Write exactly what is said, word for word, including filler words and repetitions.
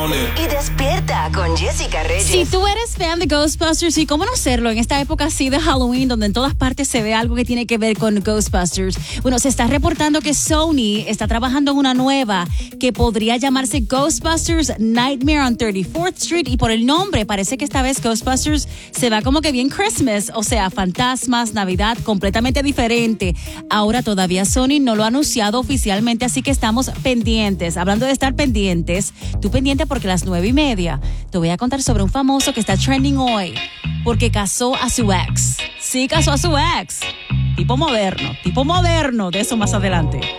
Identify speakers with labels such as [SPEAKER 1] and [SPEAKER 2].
[SPEAKER 1] Y despierta con Jessica Reyes.
[SPEAKER 2] Si tú eres fan de Ghostbusters, y cómo no serlo en esta época así de Halloween, donde en todas partes se ve algo que tiene que ver con Ghostbusters. Bueno, se está reportando que Sony está trabajando en una nueva que podría llamarse Ghostbusters Nightmare on thirty-fourth Street, y por el nombre parece que esta vez Ghostbusters se va como que bien Christmas, o sea, fantasmas, Navidad, completamente diferente. Ahora todavía Sony no lo ha anunciado oficialmente, así que estamos pendientes. Hablando de estar pendientes, tú pendiente porque a las nueve y media te voy a contar sobre un famoso que está trending hoy porque casó a su ex. Sí, casó a su ex. Tipo moderno, tipo moderno, de eso más adelante.